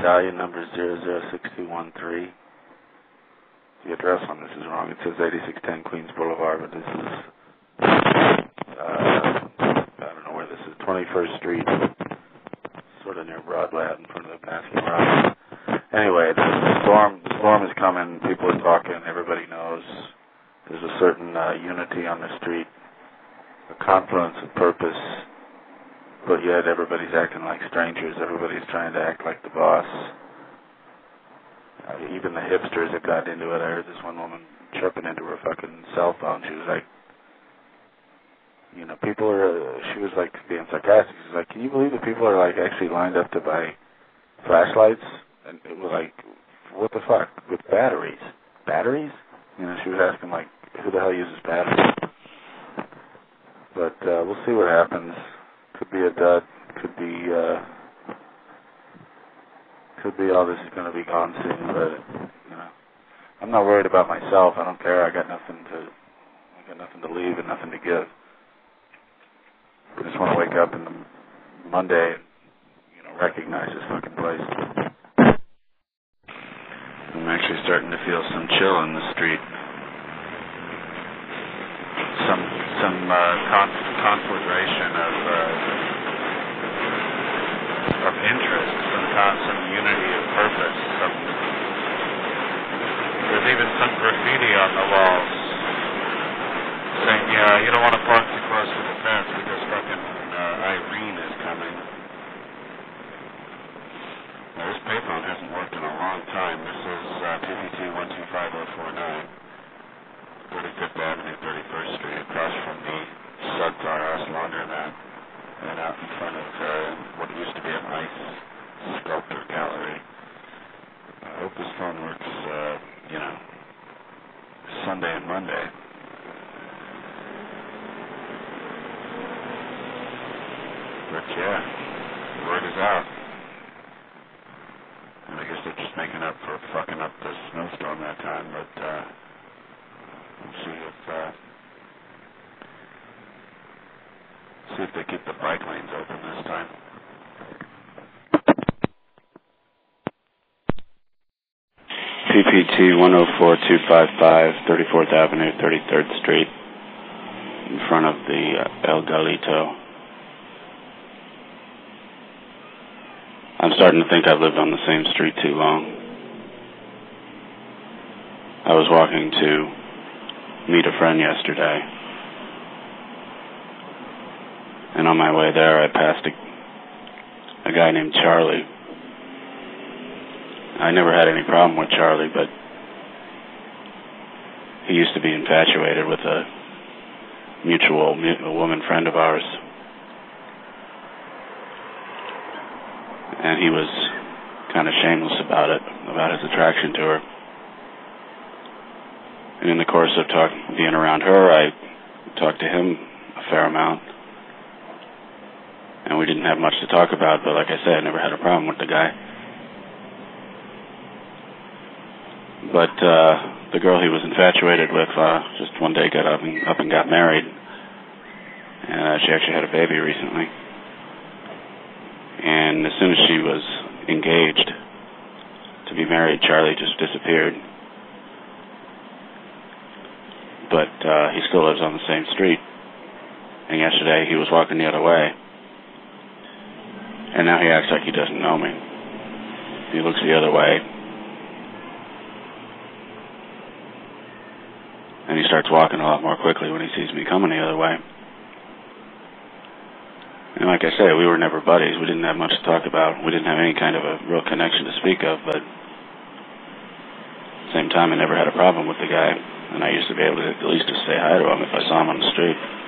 medallion number 006213. The address on this is wrong. It says 8610 Queens Boulevard, but this is, I don't know where this is, 21st Street, sort of near Broadway, out in front of the Baskin Robbins. Anyway, the storm is coming. People are talking. Everybody knows. There's a certain unity on the street, a confluence of purpose, but yet everybody's acting like strangers. Everybody's trying to act like the boss. Even the hipsters have got into it. I heard this one woman chirping into her fucking cell phone. She was like, people are, she was like being sarcastic. She was like, can you believe that people are like actually lined up to buy flashlights? And it was like, what the fuck? With batteries? Batteries? She was asking like, who the hell uses batteries? But we'll see what happens. Could be a dud. Could be all this is going to be gone soon, but I'm not worried about myself. I don't care. I got nothing to leave and nothing to give. I just want to wake up in the Monday and recognize this fucking place. I'm actually starting to feel some chill in the street. Some conflagration of interest, some unity of purpose. There's even some graffiti on the walls saying, you don't want to park too close to the fence because fucking Irene is coming. Now, this payphone hasn't worked in a long time. This is PPT 125049, 35th Avenue, 31st Street, across from the Suds R Us laundromat, and out in front of what used to be an ice sculptor gallery. I hope this phone works, Sunday and Monday. But yeah, the word is out. And I guess they're just making up for fucking up the snowstorm that time, but we'll see if they keep the bike lanes open this time. PPT 104255, 34th Avenue, 33rd Street, in front of the El Galito. I'm starting to think I've lived on the same street too long. I was walking to meet a friend yesterday, and on my way there I passed a guy named Charlie. I never had any problem with Charlie, but he used to be infatuated with a woman friend of ours. And he was kind of shameless about it, about his attraction to her. And in the course of being around her, I talked to him a fair amount. And we didn't have much to talk about, but like I said, I never had a problem with the guy. But the girl he was infatuated with just one day got up and got married. And she actually had a baby recently. And as soon as she was engaged to be married, Charlie just disappeared. But he still lives on the same street. And yesterday he was walking the other way. And now he acts like he doesn't know me. He looks the other way. And he starts walking a lot more quickly when he sees me coming the other way. And like I say, we were never buddies. We didn't have much to talk about. We didn't have any kind of a real connection to speak of, but at the same time, I never had a problem with the guy. And I used to be able to at least say hi to him if I saw him on the street.